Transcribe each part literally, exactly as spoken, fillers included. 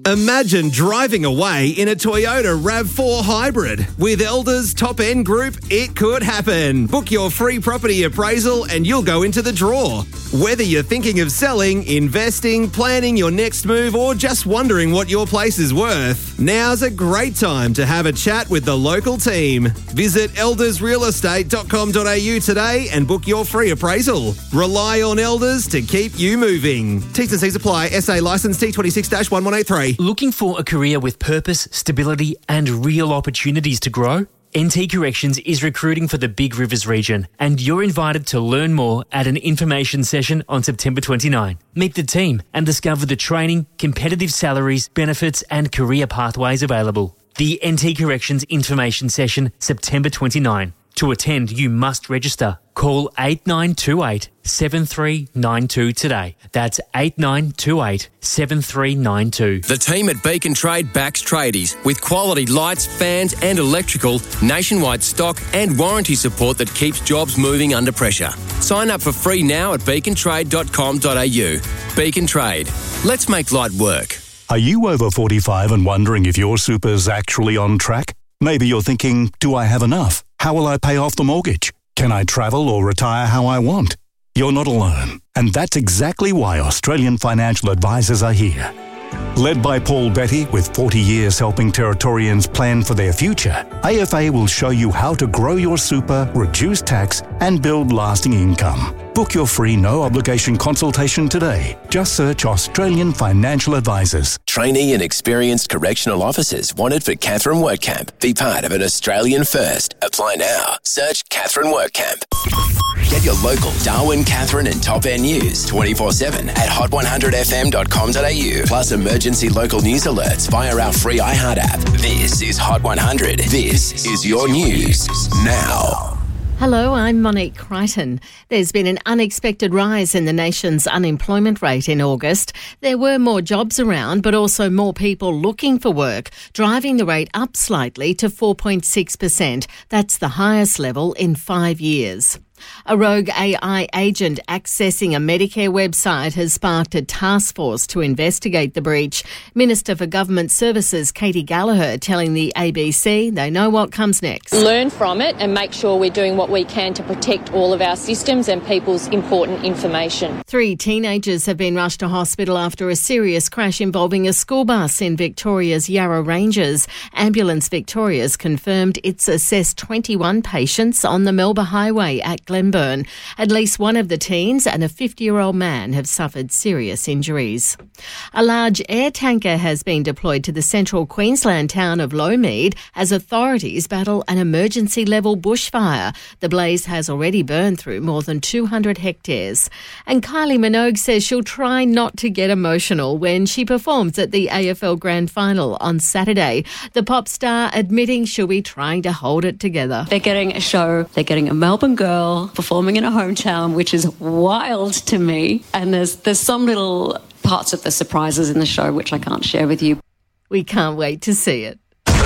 Imagine driving away in a Toyota RAV four Hybrid. With Elders Top End Group, it could happen. Book your free property appraisal and you'll go into the draw. Whether you're thinking of selling, investing, planning your next move, or just wondering what your place is worth, now's a great time to have a chat with the local team. Visit elders real estate dot com dot a u today and book your free appraisal. Rely on Elders to keep you moving. T's and C's apply. S A licence T twenty-six dash one one eight three. Looking for a career with purpose, stability and real opportunities to grow? N T Corrections is recruiting for the Big Rivers region and you're invited to learn more at an information session on September twenty-ninth. Meet the team and discover the training, competitive salaries, benefits and career pathways available. The N T Corrections information session, September twenty-ninth. To attend, you must register. Call eight nine two eight, seven three nine two today. That's eight nine two eight, seven three nine two. The team at Beacon Trade backs tradies with quality lights, fans and electrical, nationwide stock and warranty support that keeps jobs moving under pressure. Sign up for free now at beacon trade dot com dot a u. Beacon Trade. Let's make light work. Are you over forty-five and wondering if your super's actually on track? Maybe you're thinking, do I have enough? How will I pay off the mortgage? Can I travel or retire how I want? You're not alone. And that's exactly why Australian Financial Advisors are here. Led by Paul Betty, with forty years helping Territorians plan for their future, A F A will show you how to grow your super, reduce tax and build lasting income. Book your free no-obligation consultation today. Just search Australian Financial Advisors. Trainee and experienced correctional officers wanted for Catherine Workcamp. Be part of an Australian first. Apply now. Search Catherine Workcamp. Get your local Darwin, Catherine and Top End news twenty-four seven at hot one hundred f m dot com dot a u. Plus emergency local news alerts via our free iHeart app. This is Hot one hundred. This is your news now. Hello, I'm Monique Crichton. There's been an unexpected rise in the nation's unemployment rate in August. There were more jobs around, but also more people looking for work, driving the rate up slightly to four point six percent. That's the highest level in five years. A rogue A I agent accessing a Medicare website has sparked a task force to investigate the breach. Minister for Government Services Katie Gallagher telling the A B C they know what comes next. Learn from it and make sure we're doing what we can to protect all of our systems and people's important information. Three teenagers have been rushed to hospital after a serious crash involving a school bus in Victoria's Yarra Ranges. Ambulance Victoria's confirmed it's assessed twenty-one patients on the Melba Highway at Glenburn. At least one of the teens and a fifty-year-old man have suffered serious injuries. A large air tanker has been deployed to the central Queensland town of Lowmead as authorities battle an emergency-level bushfire. The blaze has already burned through more than two hundred hectares. And Kylie Minogue says she'll try not to get emotional when she performs at the A F L Grand Final on Saturday. The pop star admitting she'll be trying to hold it together. They're getting a show, they're getting a Melbourne girl performing in a hometown, which is wild to me. And there's there's some little parts of the surprises in the show which I can't share with you. We can't wait to see it.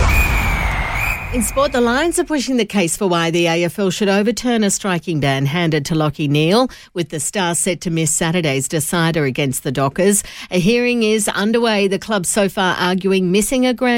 In sport, the Lions are pushing the case for why the A F L should overturn a striking ban handed to Lachie Neale, with the Stars set to miss Saturday's decider against the Dockers. A hearing is underway, the club so far arguing missing a grand